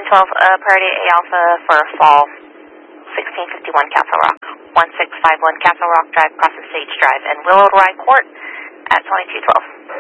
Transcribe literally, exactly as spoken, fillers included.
twelve, uh, priority A Alpha for fall, sixteen fifty-one Castle Rock, one six five one Castle Rock Drive, Crossing Sage Drive, and Willow Rye Court at twenty-two twelve.